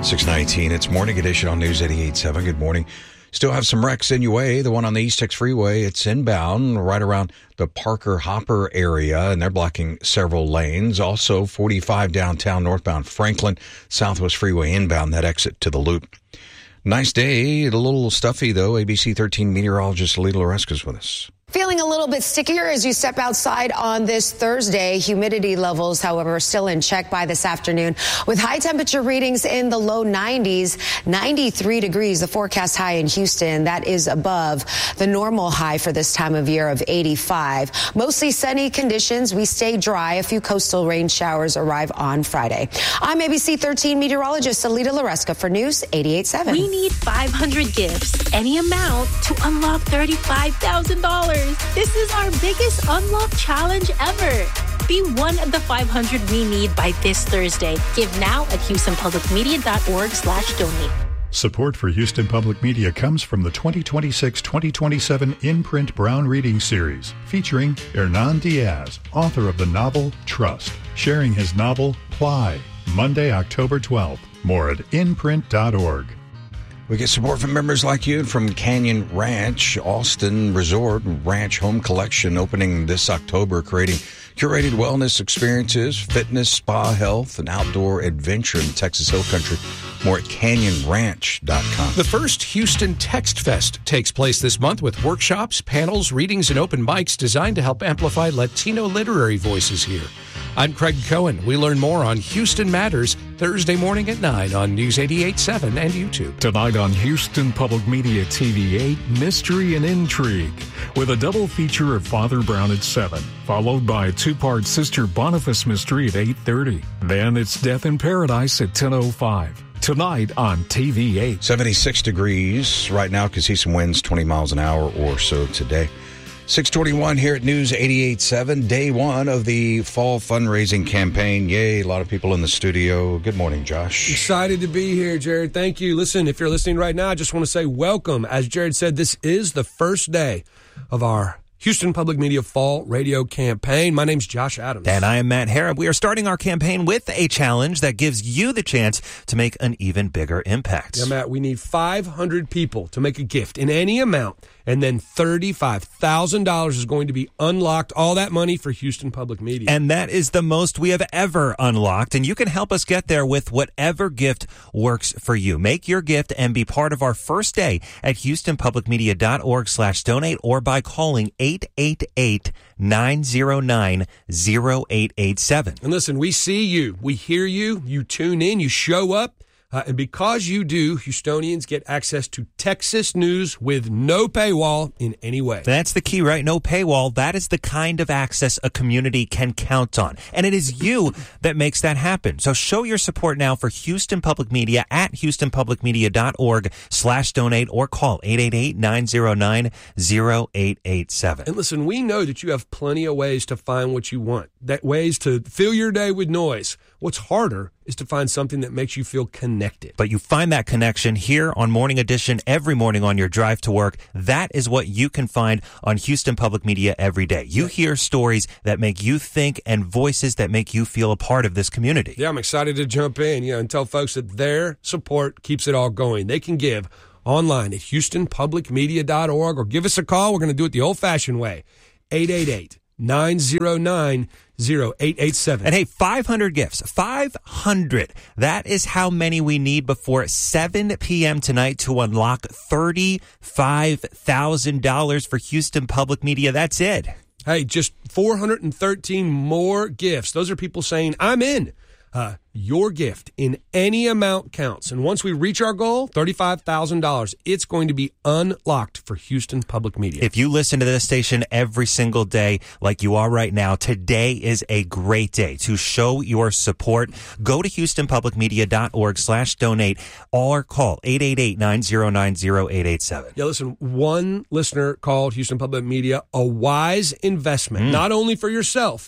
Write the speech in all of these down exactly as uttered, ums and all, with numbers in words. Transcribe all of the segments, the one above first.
six nineteen, it's Morning Edition on News eighty-eight point seven. Good morning. Still have some wrecks in your way. The one on the East Texas Freeway, it's inbound right around the Parker Hopper area, and they're blocking several lanes. Also, forty-five downtown northbound Franklin, Southwest Freeway inbound, that exit to the loop. Nice day. A little stuffy, though. A B C thirteen meteorologist Alita Loresca is with us. Feeling a little bit stickier as you step outside on this Thursday. Humidity levels, however, are still in check by this afternoon with high temperature readings in the low nineties, ninety-three degrees, the forecast high in Houston. That is above the normal high for this time of year of eighty-five. Mostly sunny conditions. We stay dry. A few coastal rain showers arrive on Friday. I'm A B C thirteen meteorologist Alita Loresca for News eighty-eight point seven. We need five hundred gifts, any amount, to unlock thirty-five thousand dollars. This is our biggest unlock challenge ever. Be one of the five hundred we need by this Thursday. Give now at houstonpublicmedia.org slash donate. Support for Houston Public Media comes from the twenty twenty-six twenty twenty-seven In-Print Brown Reading Series, featuring Hernan Diaz, author of the novel Trust, sharing his novel Ply, Monday, October twelfth. More at in print dot org. We get support from members like you and from Canyon Ranch, Austin Resort Ranch Home Collection, opening this October, creating curated wellness experiences, fitness, spa, health, and outdoor adventure in Texas Hill Country. More at canyon ranch dot com. The first Houston Text Fest takes place this month with workshops, panels, readings, and open mics designed to help amplify Latino literary voices here. I'm Craig Cohen. We learn more on Houston Matters Thursday morning at nine on News eighty-eight point seven and YouTube. Tonight on Houston Public Media T V eight, Mystery and Intrigue, with a double feature of Father Brown at seven, followed by a two-part Sister Boniface mystery at eight thirty. Then it's Death in Paradise at ten oh five. Tonight on T V eight. seventy-six degrees right now. Could see some winds twenty miles an hour or so today. six twenty-one here at News eighty-eight point seven, day one of the fall fundraising campaign. Yay, a lot of people in the studio. Good morning, Josh. Excited to be here, Jared. Thank you. Listen, if you're listening right now, I just want to say welcome. As Jared said, this is the first day of our Houston Public Media Fall Radio Campaign. My name's Josh Adams. And I am Matt Harrop. We are starting our campaign with a challenge that gives you the chance to make an even bigger impact. Yeah, Matt, we need five hundred people to make a gift in any amount, and then thirty-five thousand dollars is going to be unlocked. All that money for Houston Public Media. And that is the most we have ever unlocked, and you can help us get there with whatever gift works for you. Make your gift and be part of our first day at houstonpublicmedia.org slash donate or by calling eight eight eight, nine oh nine, oh eight eight seven. And listen, we see you. We hear you. You tune in. You show up. Uh, and because you do, Houstonians get access to Texas news with no paywall in any way. That's the key, right? No paywall. That is the kind of access a community can count on. And it is you that makes that happen. So show your support now for Houston Public Media at houstonpublicmedia.org slash donate or call eight eight eight, nine oh nine, oh eight eight seven. And listen, we know that you have plenty of ways to find what you want, that ways to fill your day with noise. What's harder is to find something that makes you feel connected. But you find that connection here on Morning Edition every morning on your drive to work. That is what you can find on Houston Public Media every day. You hear stories that make you think and voices that make you feel a part of this community. Yeah, I'm excited to jump in, you know, and tell folks that their support keeps it all going. They can give online at houston public media dot org or give us a call. We're going to do it the old-fashioned way, eight eight eight, nine oh nine, oh eight eight seven. And hey, five hundred gifts. five hundred. That is how many we need before seven p.m. tonight to unlock thirty-five thousand dollars for Houston Public Media. That's it. Hey, just four hundred thirteen more gifts. Those are people saying, I'm in. Uh, your gift in any amount counts. And once we reach our goal, thirty-five thousand dollars, it's going to be unlocked for Houston Public Media. If you listen to this station every single day like you are right now, today is a great day to show your support. Go to houstonpublicmedia.org slash donate or call eight eight eight, nine oh nine, oh eight eight seven. Yeah, listen, one listener called Houston Public Media a wise investment, mm. not only for yourself,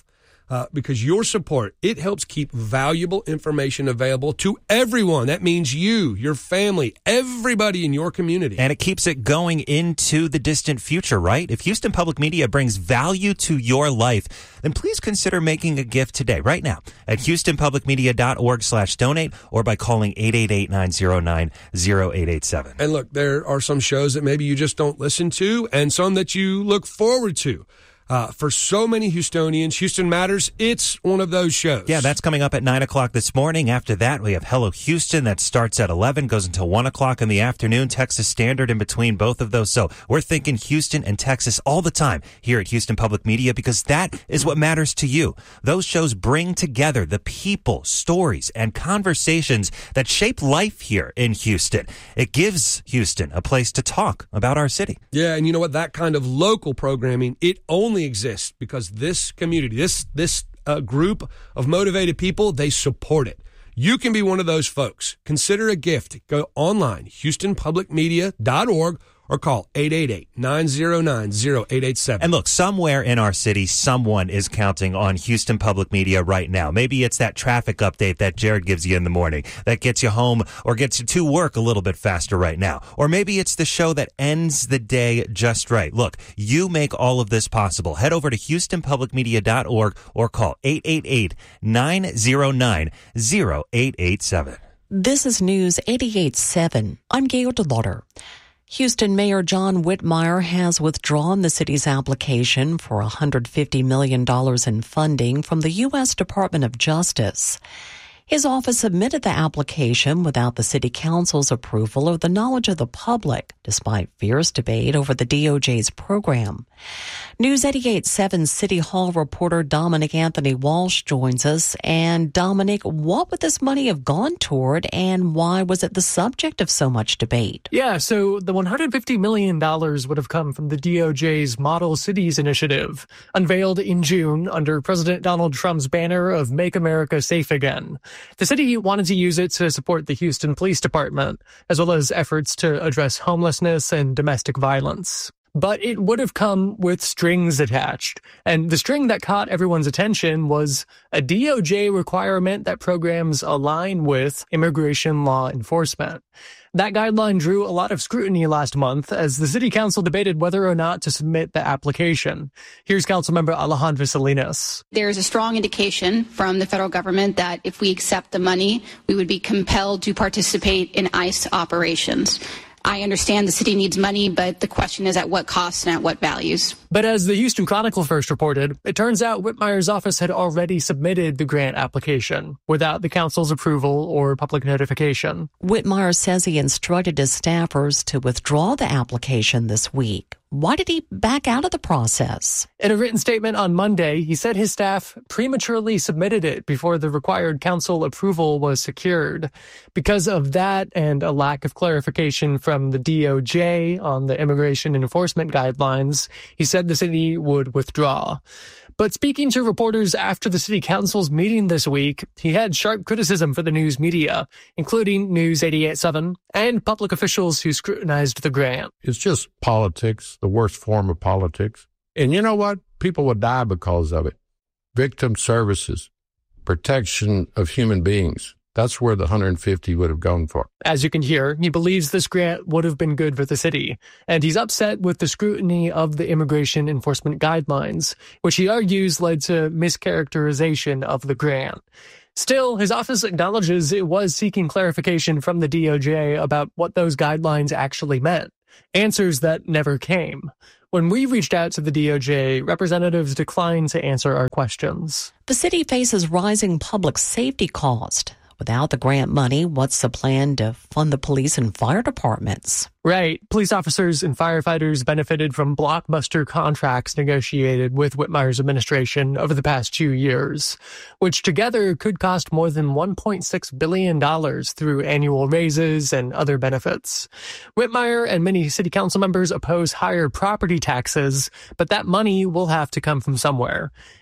uh, because your support, it helps keep valuable information available to everyone. That means you, your family, everybody in your community. And it keeps it going into the distant future, right? If Houston Public Media brings value to your life, then please consider making a gift today, right now, at houstonpublicmedia.org slash donate or by calling eight eight eight, nine zero nine, zero eight eight seven. And look, there are some shows that maybe you just don't listen to and some that you look forward to. Uh, for so many Houstonians, Houston Matters, it's one of those shows. Yeah, that's coming up at nine o'clock this morning. After that, we have Hello Houston that starts at eleven, goes until one o'clock in the afternoon. Texas Standard in between both of those. So we're thinking Houston and Texas all the time here at Houston Public Media because that is what matters to you. Those shows bring together the people, stories, and conversations that shape life here in Houston. It gives Houston a place to talk about our city. Yeah, and you know what? That kind of local programming, it only exists because this community, this this uh, group of motivated people, they support it. You can be one of those folks. Consider a gift. Go online, houston public media dot org, or call eight eight eight, nine zero nine, zero eight eight seven. And look, somewhere in our city, someone is counting on Houston Public Media right now. Maybe it's that traffic update that Jared gives you in the morning that gets you home or gets you to work a little bit faster right now. Or maybe it's the show that ends the day just right. Look, you make all of this possible. Head over to houston public media dot org or call eight eight eight, nine zero nine, zero eight eight seven. This is News eighty-eight point seven. I'm Gail DeLauder. Houston Mayor John Whitmire has withdrawn the city's application for one hundred fifty million dollars in funding from the U S Department of Justice. His office submitted the application without the city council's approval or the knowledge of the public, despite fierce debate over the D O J's program. News eighty-eight point seven City Hall reporter Dominic Anthony Walsh joins us. And Dominic, what would this money have gone toward, and why was it the subject of so much debate? Yeah, so the one hundred fifty million dollars would have come from the D O J's Model Cities initiative, unveiled in June under President Donald Trump's banner of Make America Safe Again. The city wanted to use it to support the Houston Police Department, as well as efforts to address homelessness and domestic violence. But it would have come with strings attached. And the string that caught everyone's attention was a D O J requirement that programs align with immigration law enforcement. That guideline drew a lot of scrutiny last month as the city council debated whether or not to submit the application. Here's Councilmember Alejandra Salinas. There's a strong indication from the federal government that if we accept the money, we would be compelled to participate in ICE operations. I understand the city needs money, but the question is at what cost and at what values. But as the Houston Chronicle first reported, it turns out Whitmire's office had already submitted the grant application without the council's approval or public notification. Whitmire says he instructed his staffers to withdraw the application this week. Why did he back out of the process? In a written statement on Monday, he said his staff prematurely submitted it before the required council approval was secured. Because of that and a lack of clarification from the D O J on the immigration enforcement guidelines, he said the city would withdraw. But speaking to reporters after the city council's meeting this week, he had sharp criticism for the news media, including News eighty-eight point seven and public officials who scrutinized the grant. It's just politics, the worst form of politics. And you know what? People would die because of it. Victim services, protection of human beings. That's where the one hundred fifty would have gone for. As you can hear, he believes this grant would have been good for the city, and he's upset with the scrutiny of the immigration enforcement guidelines, which he argues led to mischaracterization of the grant. Still, his office acknowledges it was seeking clarification from the D O J about what those guidelines actually meant, answers that never came. When we reached out to the D O J, representatives declined to answer our questions. The city faces rising public safety costs. Without the grant money, what's the plan to fund the police and fire departments? Right. Police officers and firefighters benefited from blockbuster contracts negotiated with Whitmire's administration over the past two years, which together could cost more than one point six billion dollars through annual raises and other benefits. Whitmire and many city council members oppose higher property taxes, but that money will have to come from somewhere.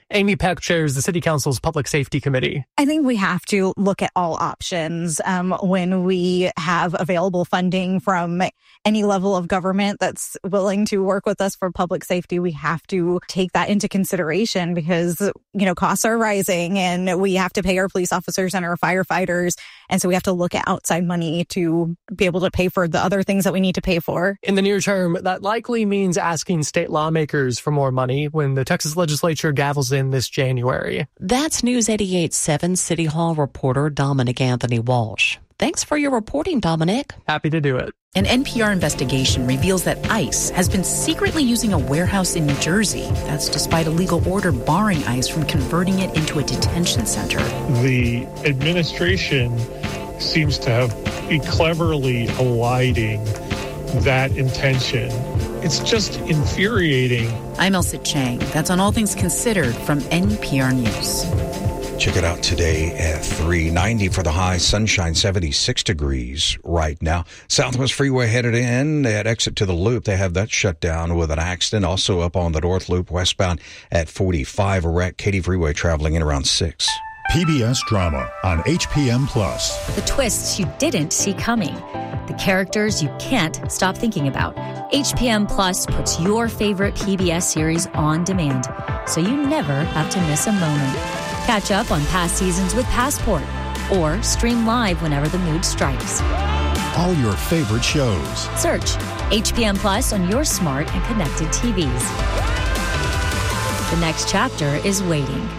Amy Peck chairs the City Council's Public Safety Committee. I think we have to look at all options um, when we have available funding from any level of government that's willing to work with us for public safety. We have to take that into consideration because, you know, costs are rising and we have to pay our police officers and our firefighters. And so we have to look at outside money to be able to pay for the other things that we need to pay for. In the near term, that likely means asking state lawmakers for more money when the Texas legislature gavels in this January. That's News eighty-eight point seven City Hall reporter Dominic Anthony Walsh. Thanks for your reporting, Dominic. Happy to do it. An N P R investigation reveals that ICE has been secretly using a warehouse in New Jersey. That's despite a legal order barring ICE from converting it into a detention center. The administration seems to have be cleverly eliding that intention. It's just infuriating. I'm Elsa Chang. That's on All Things Considered from N P R News. Check it out today at three ninety for the high. Sunshine, seventy-six degrees right now. Southwest Freeway headed in at exit to the Loop. They have that shut down with an accident. Also up on the North Loop westbound at forty-five. A wreck. Katy Freeway traveling in around six. P B S Drama on H P M Plus. The twists you didn't see coming. The characters you can't stop thinking about. H P M Plus puts your favorite P B S series on demand, so you never have to miss a moment. Catch up on past seasons with Passport, or stream live whenever the mood strikes. All your favorite shows. Search H P M Plus on your smart and connected T Vs. The next chapter is waiting.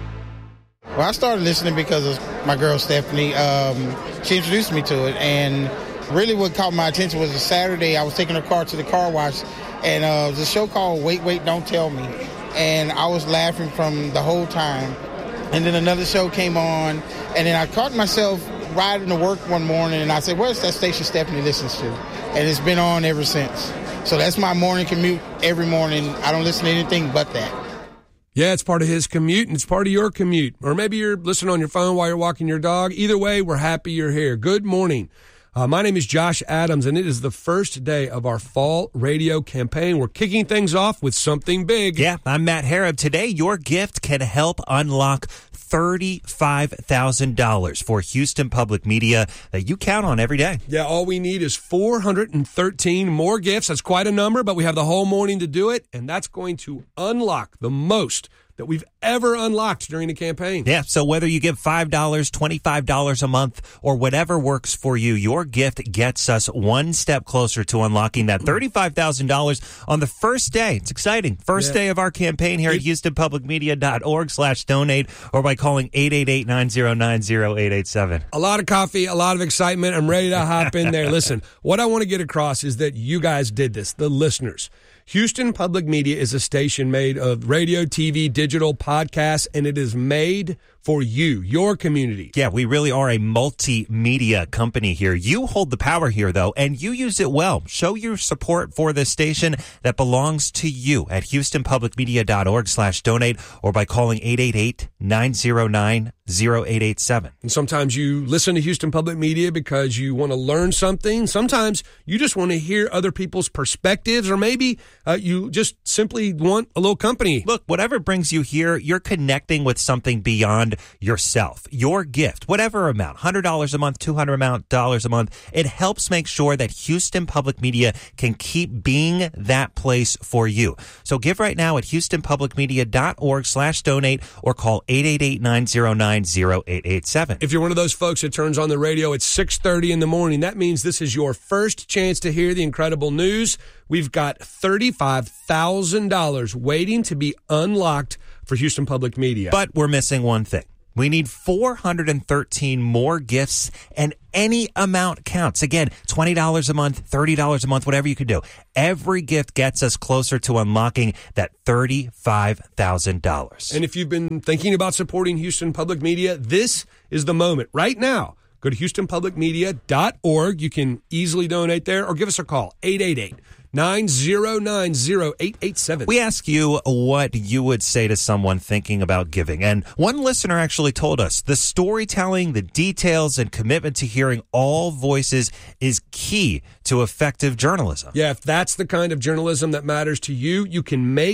Well, I started listening because of my girl Stephanie. Um, she introduced me to it, and really what caught my attention was a Saturday. I was taking her car to the car wash, and uh, it was a show called Wait, Wait, Don't Tell Me. And I was laughing from the whole time. And then another show came on, and then I caught myself riding to work one morning, and I said, where's that station Stephanie listens to? And it's been on ever since. So that's my morning commute every morning. I don't listen to anything but that. Yeah, it's part of his commute, and it's part of your commute. Or maybe you're listening on your phone while you're walking your dog. Either way, we're happy you're here. Good morning. Uh, my name is Josh Adams, and it is the first day of our fall radio campaign. We're kicking things off with something big. Yeah, I'm Matt Harrop. Today, your gift can help unlock thirty-five thousand dollars for Houston Public Media that you count on every day. Yeah, all we need is four hundred thirteen more gifts. That's quite a number, but we have the whole morning to do it, and that's going to unlock the most that we've ever unlocked during the campaign. Yeah, so whether you give five dollars, twenty-five dollars a month, or whatever works for you, your gift gets us one step closer to unlocking that thirty-five thousand dollars on the first day. It's exciting. First yeah. day of our campaign here at houston public media dot org slash donate or by calling eight eight eight, nine zero nine, zero eight eight seven. A lot of coffee, a lot of excitement. I'm ready to hop in there. Listen, what I want to get across is that you guys did this, the listeners. Houston Public Media is a station made of radio, T V, digital, podcasts, and it is made for you, your community. Yeah, we really are a multimedia company here. You hold the power here, though, and you use it well. Show your support for this station that belongs to you at houston public media dot org slash donate or by calling eight eight eight, nine zero nine, zero eight eight seven. And sometimes you listen to Houston Public Media because you want to learn something. Sometimes you just want to hear other people's perspectives, or maybe uh, you just simply want a little company. Look, whatever brings you here, you're connecting with something beyond yourself. Your gift, whatever amount, one hundred dollars a month, two hundred dollars a month, it helps make sure that Houston Public Media can keep being that place for you. So give right now at houston public media dot org slash donate or call eight eight eight, nine zero nine, zero eight eight seven. If you're one of those folks that turns on the radio at six thirty in the morning, that means this is your first chance to hear the incredible news. We've got thirty-five thousand dollars waiting to be unlocked for Houston Public Media. But we're missing one thing. We need four hundred thirteen more gifts, and any amount counts. Again, twenty dollars a month, thirty dollars a month, whatever you can do. Every gift gets us closer to unlocking that thirty-five thousand dollars. And if you've been thinking about supporting Houston Public Media, this is the moment. Right now, go to houston public media dot org. You can easily donate there or give us a call, eight eight eight, nine zero nine, zero eight eight seven. We ask you what you would say to someone thinking about giving. And one listener actually told us the storytelling, the details, and commitment to hearing all voices is key to effective journalism. Yeah, if that's the kind of journalism that matters to you, you can make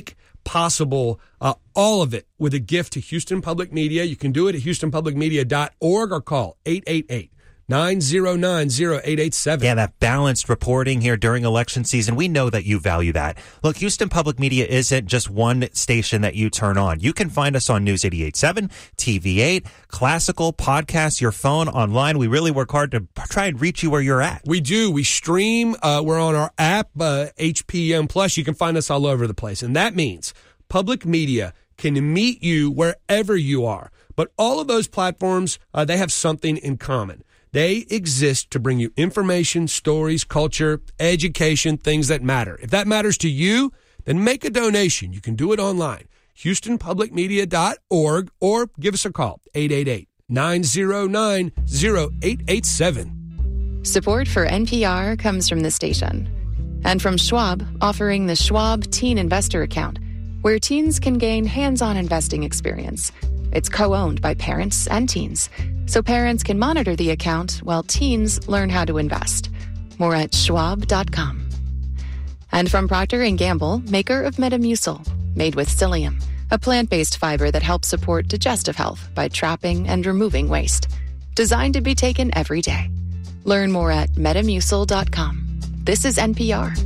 possible, uh, all of it, with a gift to Houston Public Media. You can do it at houston public media dot org or call eight eight eight, nine zero nine, zero eight eight seven. Yeah, that balanced reporting here during election season. We know that you value that. Look, Houston Public Media isn't just one station that you turn on. You can find us on News eighty-eight point seven, T V eight, classical, podcasts, your phone, online. We really work hard to try and reach you where you're at. We do. We stream. Uh, we're on our app, uh, H P M Plus. You can find us all over the place. And that means Public Media can meet you wherever you are. But all of those platforms, uh, they have something in common. They exist to bring you information, stories, culture, education, things that matter. If that matters to you, then make a donation. You can do it online, houston public media dot org, or give us a call, eight eight eight, nine zero nine, zero eight eight seven. Support for N P R comes from the station and from Schwab, offering the Schwab Teen Investor Account, where teens can gain hands-on investing experience. It's co-owned by parents and teens, so parents can monitor the account while teens learn how to invest. More at schwab dot com. And from Procter and Gamble, maker of Metamucil, made with psyllium, a plant-based fiber that helps support digestive health by trapping and removing waste. Designed to be taken every day. Learn more at metamucil dot com. This is N P R.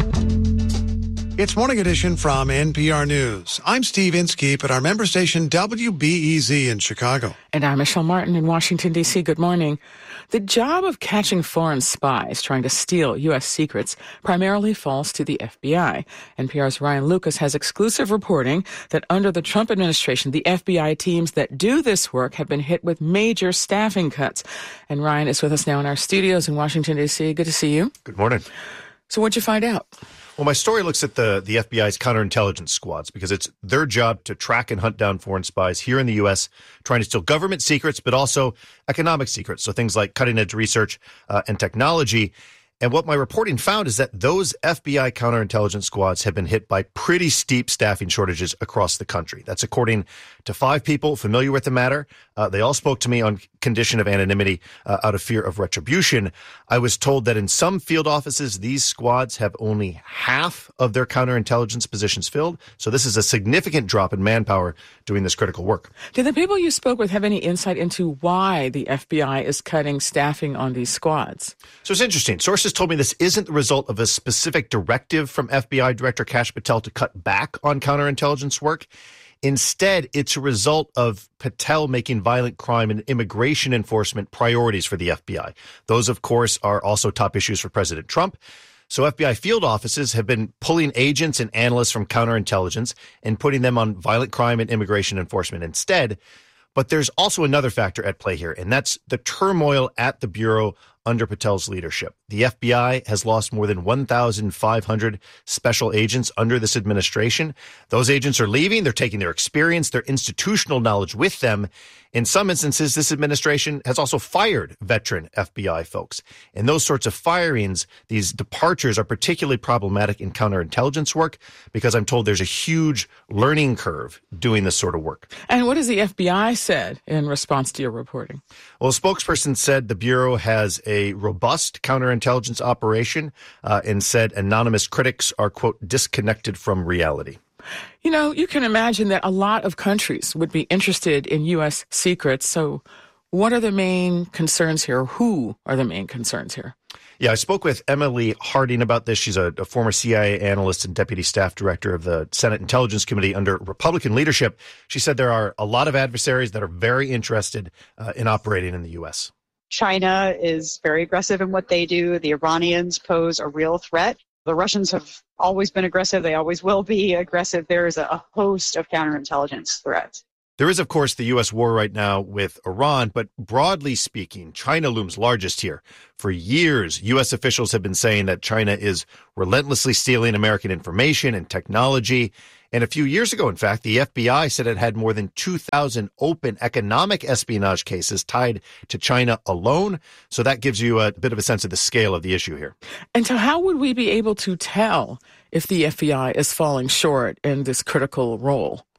It's Morning Edition from N P R News. I'm Steve Inskeep at our member station W B E Z in Chicago. And I'm Michelle Martin in Washington, D C. Good morning. The job of catching foreign spies trying to steal U S secrets primarily falls to the F B I. N P R's Ryan Lucas has exclusive reporting that under the Trump administration, the F B I teams that do this work have been hit with major staffing cuts. And Ryan is with us now in our studios in Washington, D C. Good to see you. Good morning. So what'd you find out? Well, my story looks at the, the F B I's counterintelligence squads because it's their job to track and hunt down foreign spies here in the U S, trying to steal government secrets, but also economic secrets. So things like cutting-edge research uh, and technology. And what my reporting found is that those F B I counterintelligence squads have been hit by pretty steep staffing shortages across the country. That's according to five people familiar with the matter. Uh, they all spoke to me on condition of anonymity uh, out of fear of retribution. I was told that in some field offices, these squads have only half of their counterintelligence positions filled. So this is a significant drop in manpower doing this critical work. Did the people you spoke with have any insight into why the F B I is cutting staffing on these squads? So it's interesting. Sources told me this isn't the result of a specific directive from F B I Director Kash Patel to cut back on counterintelligence work. Instead, it's a result of Patel making violent crime and immigration enforcement priorities for the F B I. Those, of course, are also top issues for President Trump. So F B I field offices have been pulling agents and analysts from counterintelligence and putting them on violent crime and immigration enforcement instead. But there's also another factor at play here, and that's the turmoil at the Bureau under Patel's leadership. The F B I has lost more than one thousand five hundred special agents under this administration. Those agents are leaving. They're taking their experience, their institutional knowledge with them. In some instances, this administration has also fired veteran F B I folks. And those sorts of firings, these departures, are particularly problematic in counterintelligence work because I'm told there's a huge learning curve doing this sort of work. And what has the F B I said in response to your reporting? Well, a spokesperson said the Bureau has a robust counterintelligence operation uh, and said anonymous critics are, quote, disconnected from reality. You know, you can imagine that a lot of countries would be interested in U S secrets. So what are the main concerns here? Who are the main concerns here? Yeah, I spoke with Emily Harding about this. She's a, a former C I A analyst and deputy staff director of the Senate Intelligence Committee under Republican leadership. She said there are a lot of adversaries that are very interested uh, in operating in the U S. China is very aggressive in what they do. The Iranians pose a real threat. The Russians have always been aggressive. They always will be aggressive. There is a host of counterintelligence threats. There is, of course, the U S war right now with Iran, but broadly speaking, China looms largest here. For years, U S officials have been saying that China is relentlessly stealing American information and technology. And a few years ago, in fact, the F B I said it had more than two thousand open economic espionage cases tied to China alone. So that gives you a bit of a sense of the scale of the issue here. And so how would we be able to tell if the F B I is falling short in this critical role?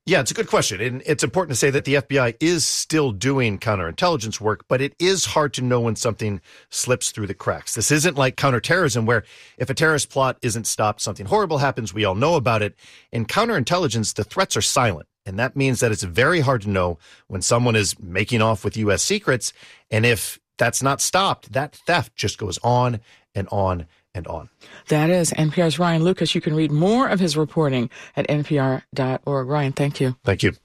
Yeah, it's a good question. And it's important to say that the F B I is still doing counterintelligence work, but it is hard to know when something slips through the cracks. This isn't like counterterrorism, where if a terrorist plot isn't stopped, something horrible happens, we all know about it. In counterintelligence, the threats are silent. And that means that it's very hard to know when someone is making off with U S secrets. And if that's not stopped, that theft just goes on and on and on. That is N P R's Ryan Lucas. You can read more of his reporting at N P R dot org. Ryan, thank you. Thank you.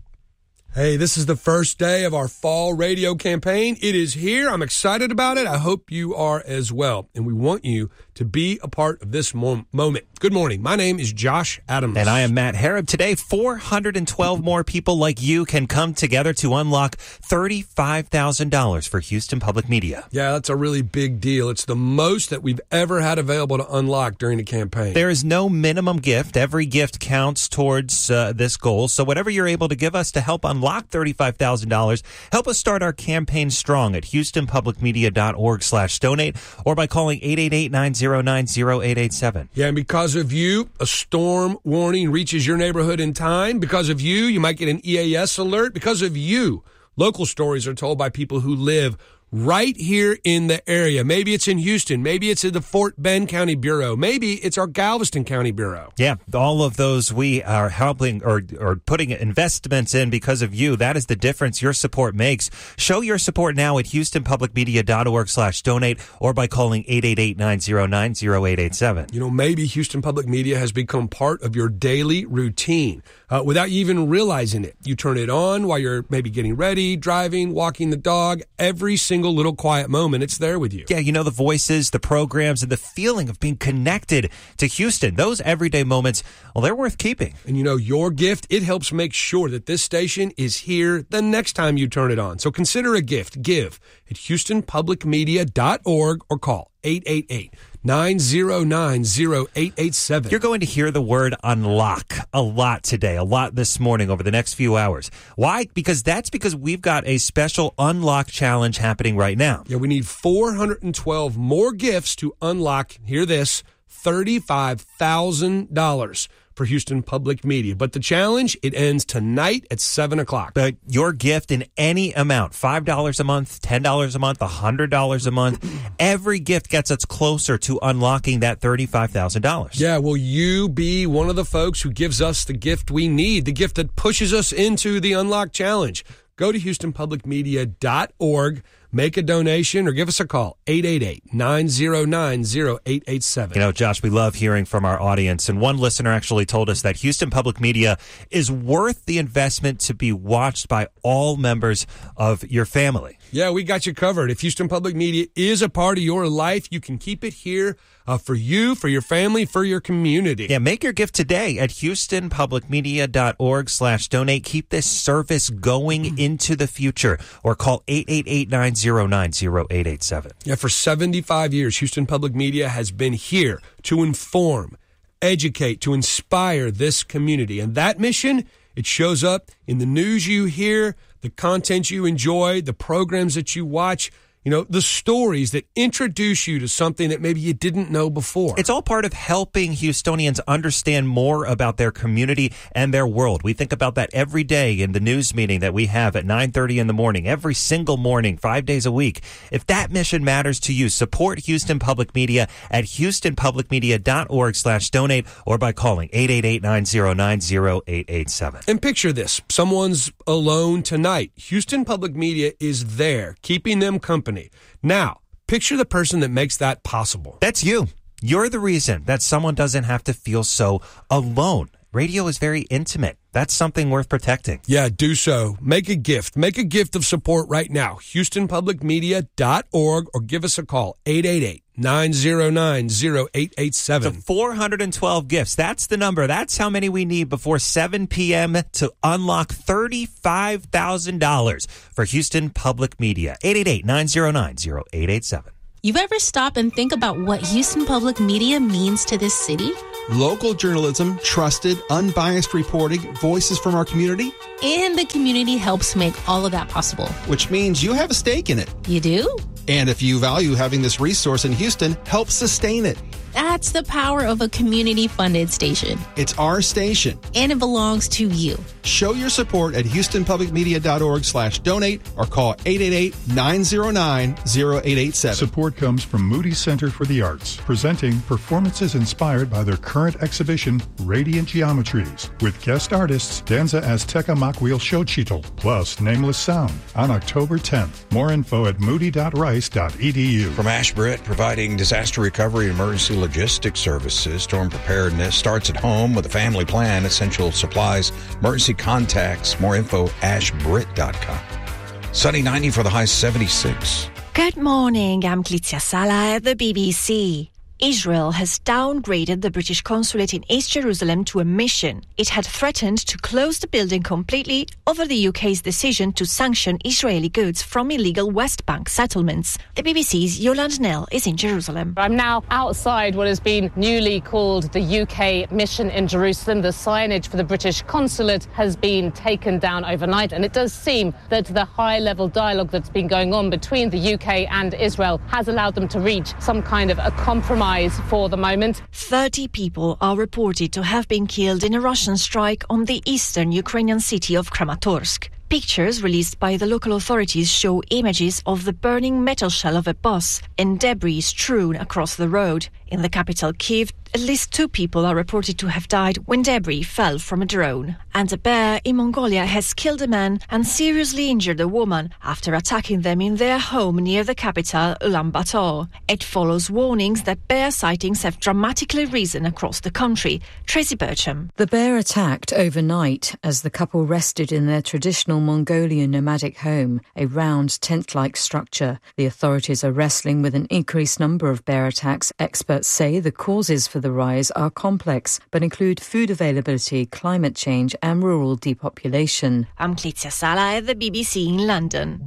Hey, this is the first day of our fall radio campaign. It is here. I'm excited about it. I hope you are as well. And we want you to be a part of this mom- moment. Good morning. My name is Josh Adams. And I am Matt Harrod. Today, four hundred twelve more people like you can come together to unlock thirty-five thousand dollars for Houston Public Media. Yeah, that's a really big deal. It's the most that we've ever had available to unlock during the campaign. There is no minimum gift. Every gift counts towards uh, this goal. So whatever you're able to give us to help unlock thirty-five thousand dollars, help us start our campaign strong at houston public media dot org slash donate or by calling eight eight eight, nine zero nine, zero eight eight seven. Yeah, and because of you, a storm warning reaches your neighborhood in time. Because of you, you might get an E A S alert. Because of you, local stories are told by people who live right here in the area. Maybe it's in Houston. Maybe it's in the Fort Bend County Bureau. Maybe it's our Galveston County Bureau. Yeah, all of those we are helping or, or putting investments in because of you. That is the difference your support makes. Show your support now at houston public media dot org slash donate or by calling eight eight eight, nine zero nine, zero eight eight seven. You know, maybe Houston Public Media has become part of your daily routine uh, without you even realizing it. You turn it on while you're maybe getting ready, driving, walking the dog. Every single little quiet moment, it's there with you. Yeah, you know, the voices, the programs, and the feeling of being connected to Houston. Those everyday moments, well, they're worth keeping. And you know, your gift, it helps make sure that this station is here the next time you turn it on. So consider a gift. Give at houston public media dot org or call eight eight eight, nine zero nine, zero eight eight seven. You're going to hear the word unlock a lot today, a lot this morning over the next few hours. Why? Because that's because we've got a special unlock challenge happening right now. Yeah, we need four hundred twelve more gifts to unlock, hear this, thirty-five thousand dollars for Houston Public Media. But the challenge, it ends tonight at seven o'clock. But your gift in any amount, five dollars a month, ten dollars a month, one hundred dollars a month, every gift gets us closer to unlocking that thirty-five thousand dollars. Yeah, will you be one of the folks who gives us the gift we need, the gift that pushes us into the Unlock Challenge? Go to houston public media dot org, make a donation, or give us a call, eight eight eight, nine zero nine, zero eight eight seven. You know, Josh, we love hearing from our audience, and one listener actually told us that Houston Public Media is worth the investment to be watched by all members of your family. Yeah, we got you covered. If Houston Public Media is a part of your life, you can keep it here uh, for you, for your family, for your community. Yeah, make your gift today at houston public media dot org slash donate. Keep this service going into the future or call eight eight eight, nine zero nine, zero eight eight seven. Yeah, for seventy-five years, Houston Public Media has been here to inform, educate, to inspire this community. And that mission, it shows up in the news you hear, the content you enjoy, the programs that you watch, you know, the stories that introduce you to something that maybe you didn't know before. It's all part of helping Houstonians understand more about their community and their world. We think about that every day in the news meeting that we have at nine thirty in the morning, every single morning, five days a week. If that mission matters to you, support Houston Public Media at houston public media dot org slash donate or by calling eight eight eight, nine zero nine, zero eight eight seven. And picture this. Someone's alone tonight. Houston Public Media is there, keeping them company. Now, picture the person that makes that possible. That's you. You're the reason that someone doesn't have to feel so alone. Radio is very intimate. That's something worth protecting. Yeah, do so. Make a gift. Make a gift of support right now. houston public media dot org or give us a call, eight eight eight, nine zero nine, zero eight eight seven. So four hundred twelve gifts. That's the number. That's how many we need before seven p.m. to unlock thirty-five thousand dollars for Houston Public Media. eight eight eight, nine zero nine, zero eight eight seven. You've ever stopped and think about what Houston Public Media means to this city? Local journalism, trusted, unbiased reporting, voices from our community. And the community helps make all of that possible. Which means you have a stake in it. You do? And if you value having this resource in Houston, help sustain it. That's the power of a community-funded station. It's our station. And it belongs to you. Show your support at houston public media dot org slash donate or call eight eight eight, nine zero nine, zero eight eight seven. Support comes from Moody Center for the Arts, presenting performances inspired by their current exhibition, Radiant Geometries, with guest artists Danza Azteca Makwil Xochitl, plus Nameless Sound, on October tenth. More info at moody dot rice dot e d u. From Ashbrit, providing disaster recovery and emergency logistics services. Storm preparedness starts at home with a family plan, essential supplies, emergency contacts. More info, ashbrit dot com. Sunny ninety for the high seventy-six. Good morning, I'm Clizia Sala at the B B C. Israel has downgraded the British consulate in East Jerusalem to a mission. It had threatened to close the building completely over the U K's decision to sanction Israeli goods from illegal West Bank settlements. The B B C's Yolande Nell is in Jerusalem. I'm now outside what has been newly called the U K mission in Jerusalem. The signage for the British consulate has been taken down overnight, and it does seem that the high-level dialogue that's been going on between the U K and Israel has allowed them to reach some kind of a compromise for the moment. thirty people are reported to have been killed in a Russian strike on the eastern Ukrainian city of Kramatorsk. Pictures released by the local authorities show images of the burning metal shell of a bus and debris strewn across the road. In the capital, Kyiv, at least two people are reported to have died when debris fell from a drone. And a bear in Mongolia has killed a man and seriously injured a woman after attacking them in their home near the capital, Ulaanbaatar. It follows warnings that bear sightings have dramatically risen across the country. Tracy Bircham. The bear attacked overnight as the couple rested in their traditional Mongolian nomadic home, a round tent-like structure. The authorities are wrestling with an increased number of bear attacks. Experts say the causes for the rise are complex, but include food availability, climate change and rural depopulation. I'm Clizia Sala at the B B C in London.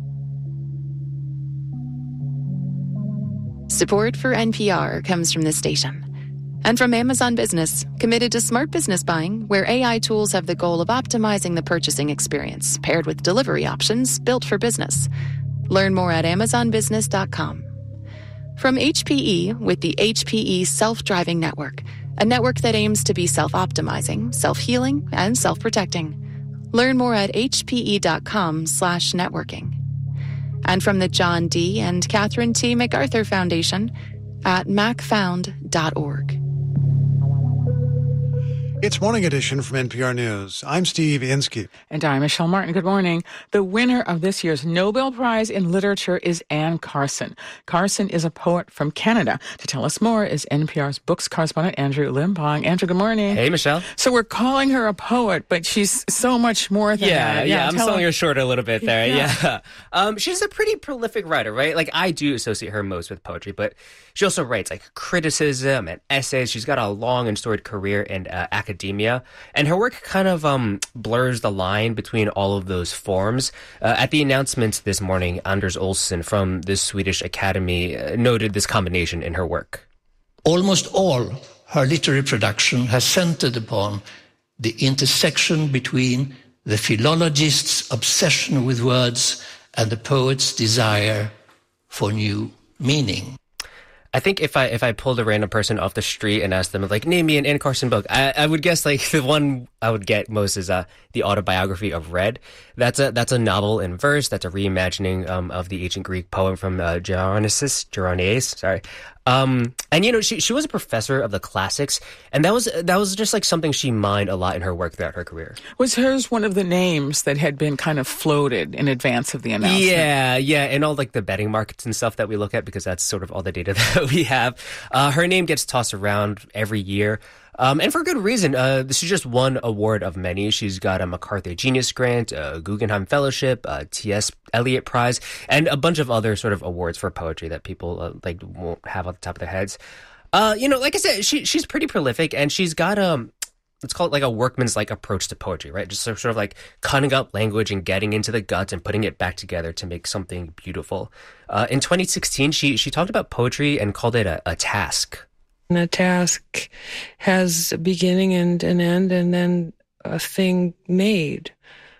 Support for N P R comes from this station. And from Amazon Business, committed to smart business buying, where A I tools have the goal of optimizing the purchasing experience, paired with delivery options built for business. Learn more at amazon business dot com. From H P E with the H P E Self-Driving Network, a network that aims to be self-optimizing, self-healing, and self-protecting. Learn more at h p e dot com slash networking. And from the John D. and Catherine T. MacArthur Foundation at mac found dot org. It's Morning Edition from N P R News. I'm Steve Inskeep. And I'm Michelle Martin. Good morning. The winner of this year's Nobel Prize in Literature is Anne Carson. Carson is a poet from Canada. To tell us more is N P R's books correspondent Andrew Limbong. Andrew, good morning. Hey, Michelle. So we're calling her a poet, but she's so much more than yeah, that. Yeah, yeah, I'm selling her. her short a little bit there. Yeah. Yeah. Um, she's a pretty prolific writer, right? Like, I do associate her most with poetry, but she also writes, like, criticism and essays. She's got a long and storied career in uh, academia. And her work kind of um, blurs the line between all of those forms. Uh, at the announcement this morning, Anders Olsson from the Swedish Academy uh, noted this combination in her work. Almost all her literary production has centered upon the intersection between the philologist's obsession with words and the poet's desire for new meaning. I think if I if I pulled a random person off the street and asked them, like, name me an Anne Carson book, I, I would guess, like, the one I would get most is uh, the autobiography of Red. That's a that's a novel in verse. That's a reimagining um, of the ancient Greek poem from uh, Geronesus, Geroneus, sorry. Um, and, you know, she she was a professor of the classics, and that was that was just, like, something she mined a lot in her work throughout her career. Was hers one of the names that had been kind of floated in advance of the announcement? Yeah, yeah, and all, like, the betting markets and stuff that we look at, because that's sort of all the data that we have. Uh, her name gets tossed around every year. Um, and for good reason. Uh, this is just one award of many. She's got a MacArthur Genius Grant, a Guggenheim Fellowship, a T S Eliot Prize, and a bunch of other sort of awards for poetry that people uh, like won't have on the top of their heads. Uh, you know, like I said, she she's pretty prolific, and she's got um, let's call it like a workman's like approach to poetry, right? Just sort of like cutting up language and getting into the guts and putting it back together to make something beautiful. Uh, in twenty sixteen, she she talked about poetry and called it a, a task. And a task has a beginning and an end, and then a thing made.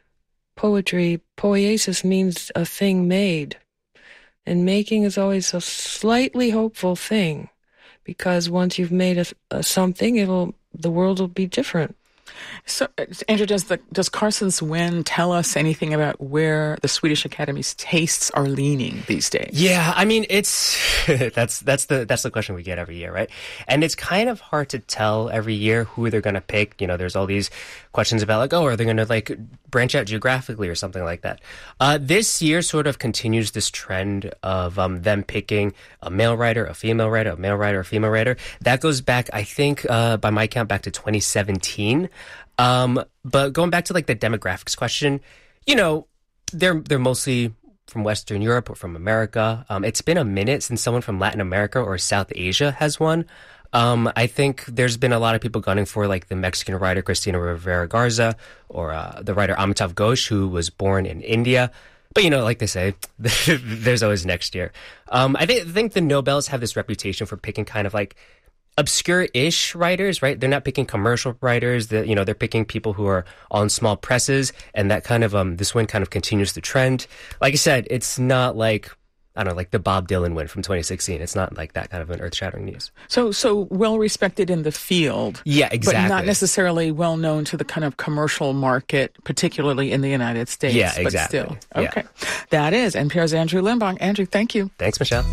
Poetry, poiesis, means a thing made. And making is always a slightly hopeful thing, because once you've made a, a something, it'll the world will be different. So, Andrew, does the does Carson's win tell us anything about where the Swedish Academy's tastes are leaning these days? Yeah, I mean, it's that's that's the that's the question we get every year, right? And it's kind of hard to tell every year who they're going to pick. You know, there's all these questions about like, oh, are they going to like branch out geographically or something like that? Uh, this year sort of continues this trend of um, them picking a male writer, a female writer, a male writer, a female writer. That goes back, I think, uh, by my count, back to twenty seventeen. Um, but going back to like the demographics question, you know, they're they're mostly from Western Europe or from America. Um, it's been a minute since someone from Latin America or South Asia has won. Um, I think there's been a lot of people gunning for like the Mexican writer Cristina Rivera Garza or uh, the writer Amitav Ghosh, who was born in India. But, you know, like they say, there's always next year. Um, I think, I think the Nobels have this reputation for picking kind of like obscure-ish writers, right? They're not picking commercial writers. That you know, they're picking people who are on small presses, and that kind of um, this win kind of continues the trend. Like I said, it's not like I don't know, like the Bob Dylan win from twenty sixteen. It's not like that kind of an earth-shattering news. So, so well respected in the field, yeah, exactly, but not necessarily well known to the kind of commercial market, particularly in the United States. Yeah, exactly. But still, okay, yeah. That is N P R's Andrew Limbach. Andrew, thank you. Thanks, Michelle.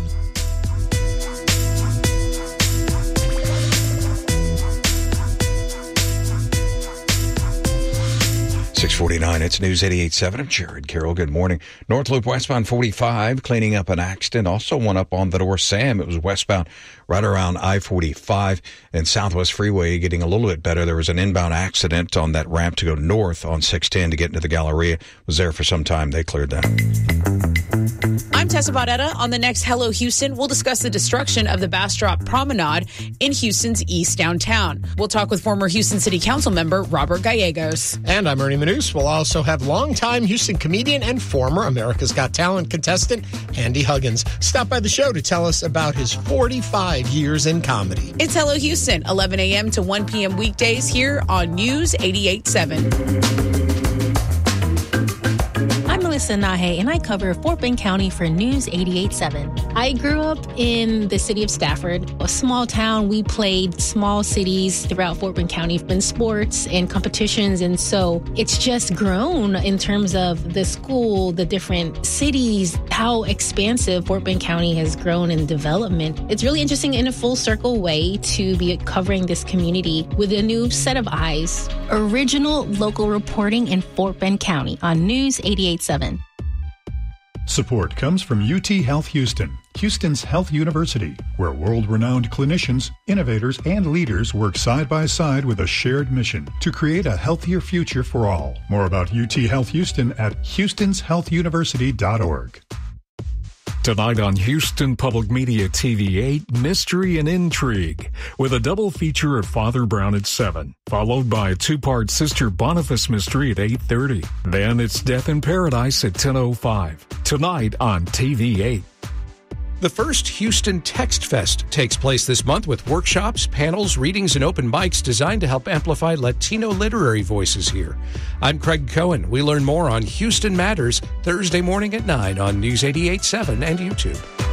six forty-nine, it's News eighty-eight point seven. I'm Jared Carroll. Good morning. North Loop westbound forty-five, cleaning up an accident. Also one up on the North Sam. It was westbound right around I forty-five and Southwest Freeway, getting a little bit better. There was an inbound accident on that ramp to go north on six ten to get into the Galleria. Was there for some time. They cleared that. I'm Tessa Baudetta. On the next Hello Houston, we'll discuss the destruction of the Bastrop Promenade in Houston's East Downtown. We'll talk with former Houston City Council member Robert Gallegos. And I'm Ernie Manous. We'll also have longtime Houston comedian and former America's Got Talent contestant Andy Huggins stop by the show to tell us about his forty-five years in comedy. It's Hello Houston, eleven a.m. to one p.m. weekdays here on News eighty-eight point seven. I'm Melissa Nahe, and I cover Fort Bend County for News eighty-eight point seven. I grew up in the city of Stafford, a small town. We played small cities throughout Fort Bend County in sports and competitions, and so it's just grown in terms of the school, the different cities, how expansive Fort Bend County has grown in development. It's really interesting in a full circle way to be covering this community with a new set of eyes. Original local reporting in Fort Bend County on News eighty-eight point seven. Support comes from U T Health Houston, Houston's health university, where world-renowned clinicians, innovators, and leaders work side by side with a shared mission to create a healthier future for all. More about U T Health Houston at houstons health university dot org. Tonight on Houston Public Media T V eight, Mystery and Intrigue, with a double feature of Father Brown at seven, followed by a two-part Sister Boniface mystery at eight thirty. Then it's Death in Paradise at ten oh five. Tonight on T V eight. The first Houston Text Fest takes place this month with workshops, panels, readings, and open mics designed to help amplify Latino literary voices here. I'm Craig Cohen. We learn more on Houston Matters Thursday morning at nine on News eighty-eight point seven and YouTube.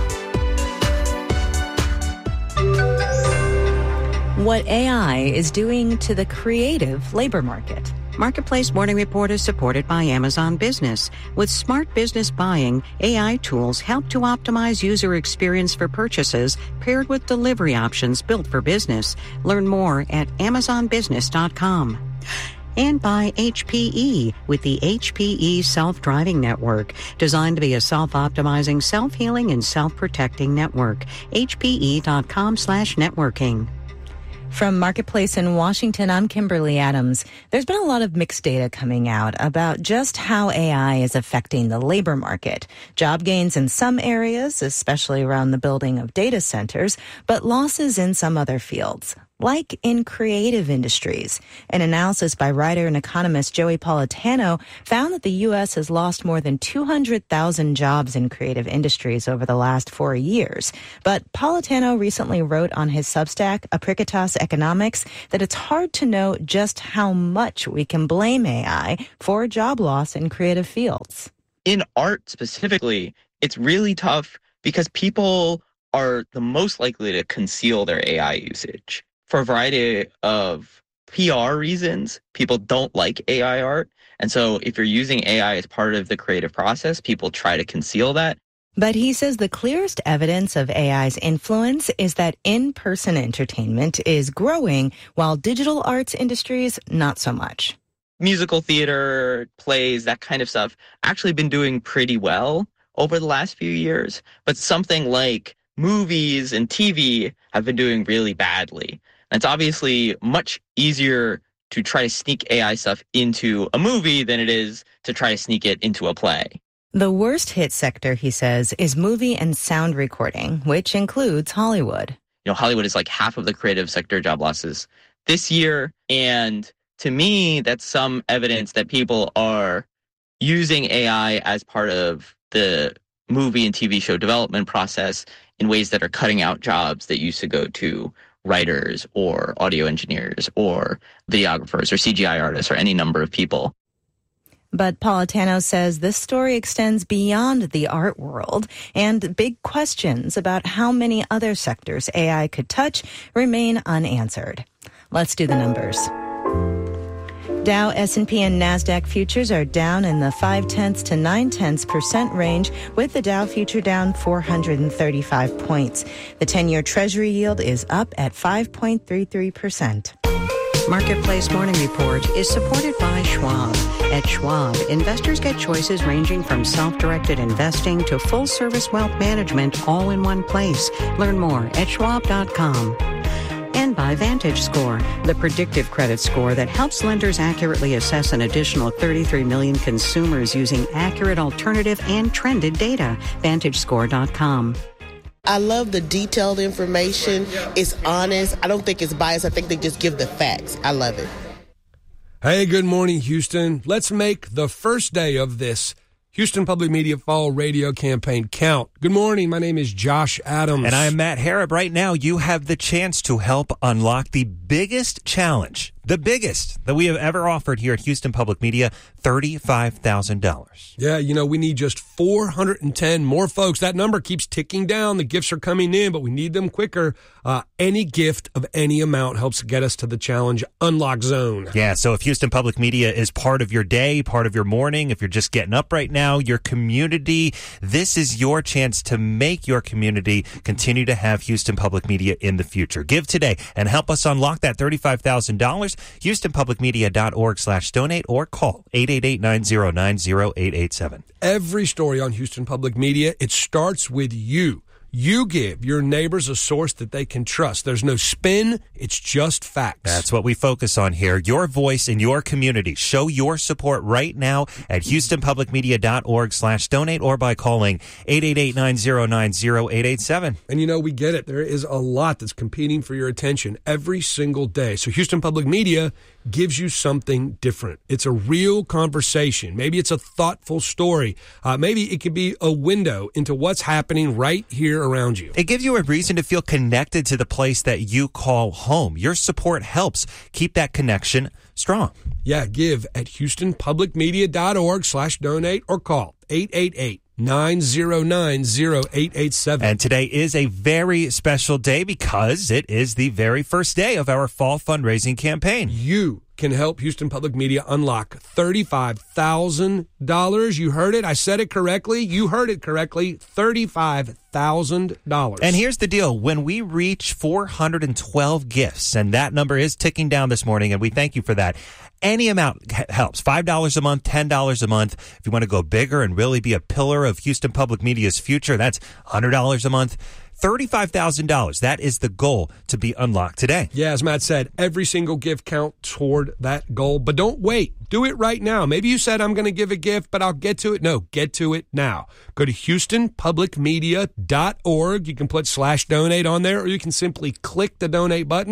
What A I is doing to the creative labor market. Marketplace Morning Report is supported by Amazon Business. With smart business buying, A I tools help to optimize user experience for purchases paired with delivery options built for business. Learn more at amazon business dot com. And by H P E with the H P E Self-Driving Network, designed to be a self-optimizing, self-healing, and self-protecting network. H P E dot com slash networking. From Marketplace in Washington, I'm Kimberly Adams. There's been a lot of mixed data coming out about just how A I is affecting the labor market. Job gains in some areas, especially around the building of data centers, but losses in some other fields, like in creative industries. An analysis by writer and economist Joey Politano found that the U S has lost more than two hundred thousand jobs in creative industries over the last four years. But Politano recently wrote on his Substack, Apricotas Economics, that it's hard to know just how much we can blame A I for job loss in creative fields. In art specifically, it's really tough because people are the most likely to conceal their A I usage. For a variety of P R reasons, people don't like A I art. And so if you're using A I as part of the creative process, people try to conceal that. But he says the clearest evidence of A I's influence is that in-person entertainment is growing, while digital arts industries, not so much. Musical theater, plays, that kind of stuff, actually been doing pretty well over the last few years. But something like movies and T V have been doing really badly. And it's obviously much easier to try to sneak A I stuff into a movie than it is to try to sneak it into a play. The worst hit sector, he says, is movie and sound recording, which includes Hollywood. You know, Hollywood is like half of the creative sector job losses this year. And to me, that's some evidence that people are using A I as part of the movie and T V show development process in ways that are cutting out jobs that used to go to writers or audio engineers or videographers or C G I artists or any number of people. But Politano says this story extends beyond the art world, and big questions about how many other sectors A I could touch remain unanswered. Let's do the numbers. Dow, S and P, and NASDAQ futures are down in the five-tenths to nine-tenths percent range, with the Dow future down four hundred thirty-five points. The ten-year Treasury yield is up at five point three three percent. Marketplace Morning Report is supported by Schwab. At Schwab, investors get choices ranging from self-directed investing to full-service wealth management all in one place. Learn more at schwab dot com. And by VantageScore, the predictive credit score that helps lenders accurately assess an additional thirty-three million consumers using accurate alternative and trended data. Vantage Score dot com. I love the detailed information. It's honest. I don't think it's biased. I think they just give the facts. I love it. Hey, good morning, Houston. Let's make the first day of this Houston Public Media Fall Radio Campaign count. Good morning. My name is Josh Adams. And I am Matt Harrop. Right now, you have the chance to help unlock the biggest challenge, the biggest that we have ever offered here at Houston Public Media, thirty-five thousand dollars. Yeah, you know, we need just four hundred ten more folks. That number keeps ticking down. The gifts are coming in, but we need them quicker. Uh, any gift of any amount helps get us to the challenge unlock zone. Yeah, so if Houston Public Media is part of your day, part of your morning, if you're just getting up right now, your community, this is your chance to make your community continue to have Houston Public Media in the future. Give today and help us unlock that thirty-five thousand dollars. Houston Public Media dot org slash donate or call eight eight eight, nine zero nine, zero eight eight seven. Every story on Houston Public Media, it starts with you. You give your neighbors a source that they can trust. There's no spin. It's just facts. That's what we focus on here. Your voice in your community. Show your support right now at Houston Public Media dot org slash donate or by calling eight eight eight, nine zero nine, zero eight eight seven. And you know, we get it. There is a lot that's competing for your attention every single day. So Houston Public Media gives you something different. It's a real conversation. Maybe it's a thoughtful story. Uh, maybe it could be a window into what's happening right here around you. It gives you a reason to feel connected to the place that you call home. Your support helps keep that connection strong. Yeah, give at Houston Public Media dot org slash donate or call eight eight eight, nine zero nine, zero eight eight seven. And today is a very special day because it is the very first day of our fall fundraising campaign. You can help Houston Public Media unlock thirty-five thousand dollars. You heard it. I said it correctly. You heard it correctly. thirty-five thousand dollars. And here's the deal. When we reach four hundred twelve gifts, and that number is ticking down this morning, and we thank you for that, any amount helps. five dollars a month, ten dollars a month. If you want to go bigger and really be a pillar of Houston Public Media's future, that's one hundred dollars a month. thirty-five thousand dollars. That is the goal to be unlocked today. Yeah, as Matt said, every single gift count toward that goal. But don't wait. Do it right now. Maybe you said, I'm going to give a gift, but I'll get to it. No, get to it now. Go to Houston Public Media dot org. You can put slash donate on there, or you can simply click the donate button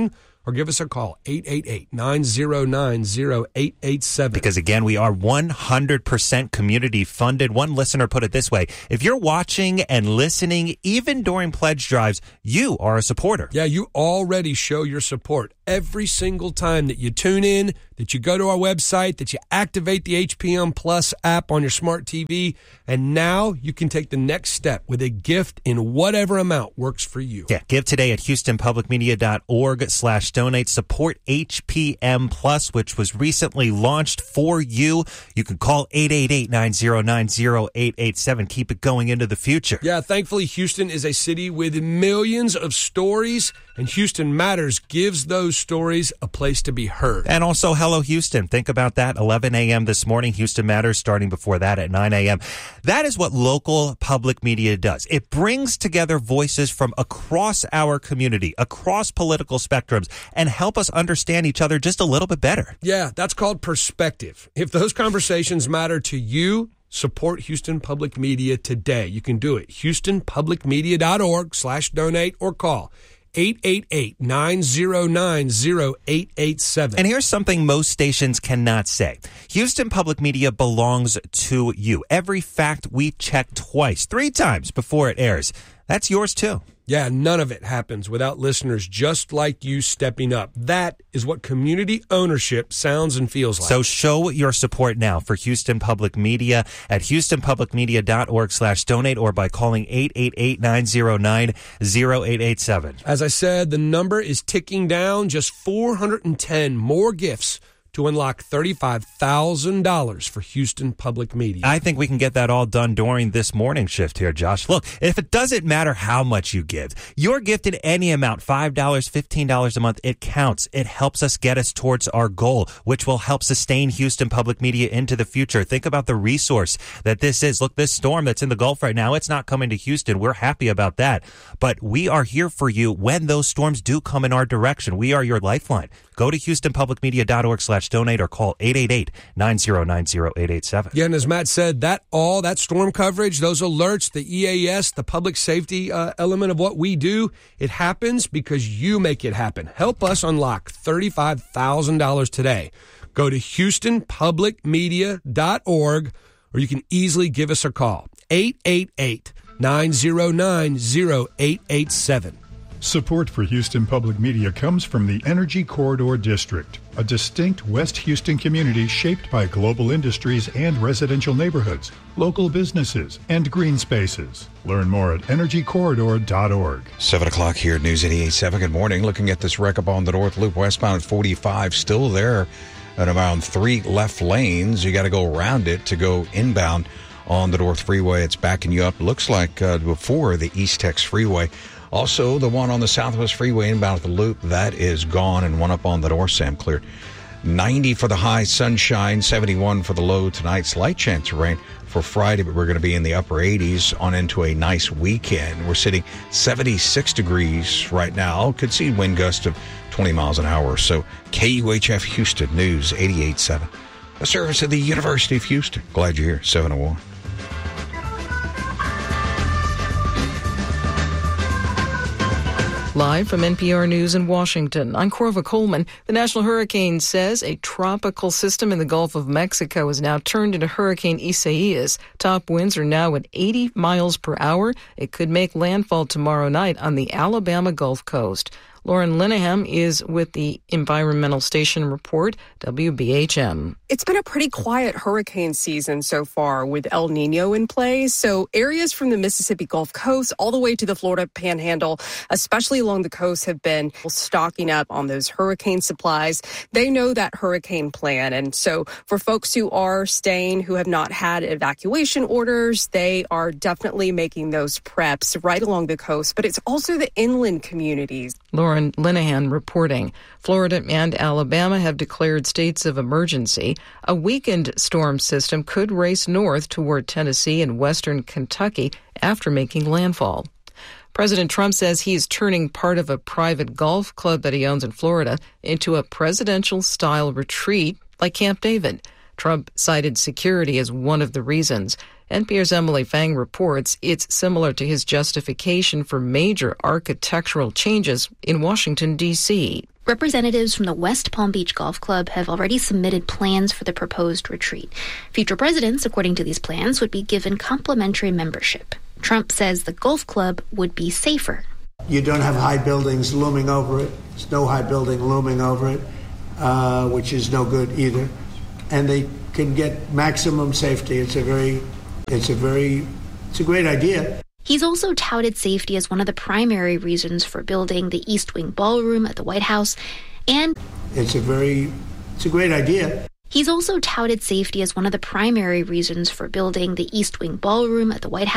or give us a call, eight eight eight, nine zero nine, zero eight eight seven. Because again, we are one hundred percent community funded. One listener put it this way: if you're watching and listening, even during pledge drives, you are a supporter. Yeah, you already show your support every single time that you tune in, that you go to our website, that you activate the H P M Plus app on your smart T V, and now you can take the next step with a gift in whatever amount works for you. Yeah, give today at houstonpublicmedia.org slash donate. Support H P M Plus, which was recently launched for you. You can call eight eight eight, nine zero nine, zero eight eight seven. Keep it going into the future. Yeah, thankfully, Houston is a city with millions of stories, and Houston Matters gives those stories a place to be heard. And also, Hello Houston. Think about that. eleven a.m. this morning, Houston Matters, starting before that at nine a.m. That is what local public media does. It brings together voices from across our community, across political spectrums, and help us understand each other just a little bit better. Yeah, that's called perspective. If those conversations matter to you, support Houston Public Media today. You can do it. houstonpublicmedia.org slash donate or call eight eight eight, nine zero nine, zero eight eight seven. And here's something most stations cannot say. Houston Public Media belongs to you. Every fact we check twice, three times before it airs. That's yours too. Yeah, none of it happens without listeners just like you stepping up. That is what community ownership sounds and feels like. So show your support now for Houston Public Media at houstonpublicmedia.org slash donate or by calling eight eight eight, nine zero nine, zero eight eight seven. As I said, the number is ticking down. Just four hundred ten more gifts to unlock thirty-five thousand dollars for Houston Public Media. I think we can get that all done during this morning shift here, Josh. Look, if it doesn't matter how much you give, your gift in any amount, five dollars, fifteen dollars a month, it counts. It helps us get us towards our goal, which will help sustain Houston Public Media into the future. Think about the resource that this is. Look, this storm that's in the Gulf right now, it's not coming to Houston. We're happy about that. But we are here for you when those storms do come in our direction. We are your lifeline. Go to houstonpublicmedia.org slash donate or call eight eight eight, nine zero nine, zero eight eight seven. Yeah, and as Matt said, that all that storm coverage, those alerts, the E A S, the public safety uh, element of what we do, it happens because you make it happen. Help us unlock thirty-five thousand dollars today. Go to houston public media dot org or you can easily give us a call. eight eight eight, nine zero nine, zero eight eight seven. Support for Houston Public Media comes from the Energy Corridor District, a distinct West Houston community shaped by global industries and residential neighborhoods, local businesses, and green spaces. Learn more at energy corridor dot org. seven o'clock here at News eighty-eight seven. Good morning. Looking at this wreck up on the North Loop westbound at forty-five, still there at around three left lanes. You got to go around it to go inbound on the North Freeway. It's backing you up. Looks like uh, before the East Tex Freeway. Also, the one on the Southwest Freeway inbound at the Loop, that is gone, and one up on the North Sam cleared. ninety for the high, sunshine, seventy-one for the low tonight. Slight chance of rain for Friday, but we're going to be in the upper eighties on into a nice weekend. We're sitting seventy-six degrees right now. Could see wind gust of twenty miles an hour. So K U H F Houston News eighty-eight seven. A service of the University of Houston. Glad you're here, seven oh one. Live from N P R News in Washington, I'm Corva Coleman. The National Hurricane says a tropical system in the Gulf of Mexico is now turned into Hurricane Isaias. Top winds are now at eighty miles per hour. It could make landfall tomorrow night on the Alabama Gulf Coast. Lauren Linehan is with the Environmental Station Report, W B H M. It's been a pretty quiet hurricane season so far with El Nino in play. So areas from the Mississippi Gulf Coast all the way to the Florida Panhandle, especially along the coast, have been stocking up on those hurricane supplies. They know that hurricane plan. And so for folks who are staying, who have not had evacuation orders, they are definitely making those preps right along the coast. But it's also the inland communities. Lauren Linehan reporting. Florida and Alabama have declared states of emergency. A weakened storm system could race north toward Tennessee and western Kentucky after making landfall. President Trump says he is turning part of a private golf club that he owns in Florida into a presidential-style retreat like Camp David. Trump cited security as one of the reasons. N P R's Emily Fang reports it's similar to his justification for major architectural changes in Washington, D C Representatives from the West Palm Beach Golf Club have already submitted plans for the proposed retreat. Future presidents, according to these plans, would be given complimentary membership. Trump says the golf club would be safer. You don't have high buildings looming over it. There's no high building looming over it, uh, which is no good either. And they can get maximum safety. It's a very, it's a very, it's a great idea. He's also touted safety as one of the primary reasons for building the East Wing Ballroom at the White House, and it's a very, it's a great idea. He's also touted safety as one of the primary reasons for building the East Wing Ballroom at the White House.